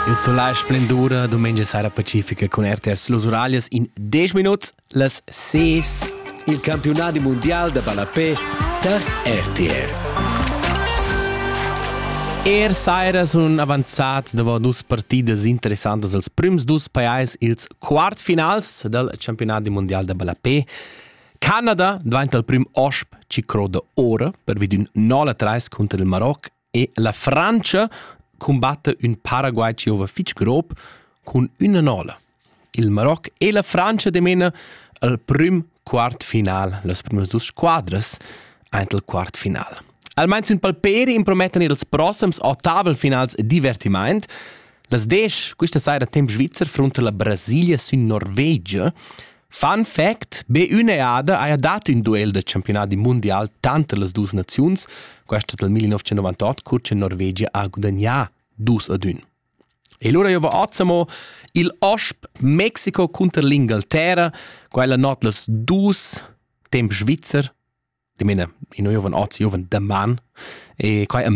Il Solare Splendura, domenica sera Pacifica con RTS Los Uralias in 10 minuti, les 6. Il campionato mondiale de Balapé per RTR. Saira sun avanzats davant dus partidas interessantes als prims dus paiais ils quartfinals del campionato mondiale de Balapé. Canada diventa il prim osp ci croda ora per vidun 9-3 contro il Maroc e la Francia combatte un Paraguay ci ova fitch grob con 1-0. Il Maroc e la Francia demena il prim quartfinal, las primas dus squadras ant il quartfinal. Almens un palperi impromettan ils prossims ottavelfinals divertiment. Las 10, questa sera temp Svizzer fronte la Brasilia su Norvegia. Fun fact, B1 ha dato un duel del campionato mondiale tante le due nazioni, questo del 1998, curce Norvegia ha guadagnato 2-1. E allora io vado il OSP Mexico contro l'Inghilterra, quella not les due temp Svizzer, di mena, noi io van damman, e qua